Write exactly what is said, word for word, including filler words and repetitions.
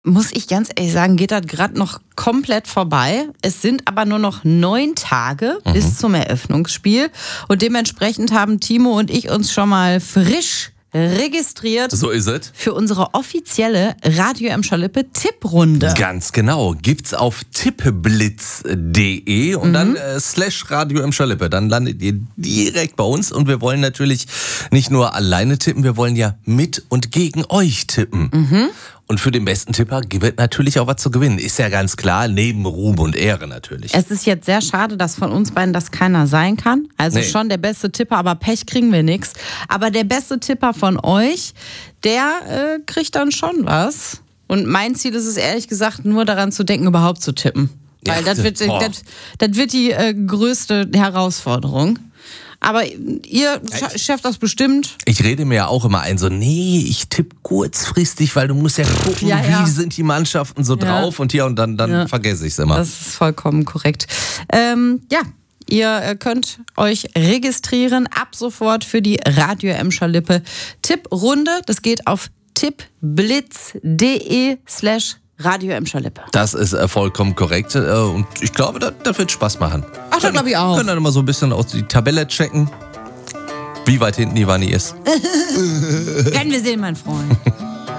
muss ich ganz ehrlich sagen, geht das gerade noch komplett vorbei. Es sind aber nur noch neun Tage mhm. bis zum Eröffnungsspiel. Und dementsprechend haben Timo und ich uns schon mal frisch registriert. So ist es. Für unsere offizielle Radio Emscher Lippe Tipprunde. Ganz genau. Gibt's auf tippblitz punkt de und mhm. dann äh, slash Radio Emscher Lippe. Dann landet ihr direkt bei uns und wir wollen natürlich nicht nur alleine tippen, wir wollen ja mit und gegen euch tippen. Mhm. Und für den besten Tipper gibt es natürlich auch was zu gewinnen. Ist ja ganz klar, neben Ruhm und Ehre natürlich. Es ist jetzt sehr schade, dass von uns beiden das keiner sein kann. Also nee. Schon der beste Tipper, aber Pech kriegen wir nichts. Aber der beste Tipper von euch, der äh, kriegt dann schon was. Und mein Ziel ist es ehrlich gesagt, nur daran zu denken, überhaupt zu tippen. Weil ja, das, wird, das, das wird die äh, größte Herausforderung. Aber ihr schafft das bestimmt. Ich rede mir ja auch immer ein, so, nee, ich tippe kurzfristig, weil du musst ja gucken, ja, ja. wie sind die Mannschaften so ja. drauf und hier und dann, dann ja. vergesse ich es immer. Das ist vollkommen korrekt. Ähm, ja, ihr könnt euch registrieren ab sofort für die Radio Emscher Lippe Tipprunde. Das geht auf tippblitz punkt de slash Radio Emscher Lippe. Das ist äh, vollkommen korrekt und ich glaube, das, das wird Spaß machen. Ach, das glaube ich auch. Wir können dann immer so ein bisschen aus die Tabelle checken, wie weit hinten die Wanni ist. Werden wir sehen, mein Freund.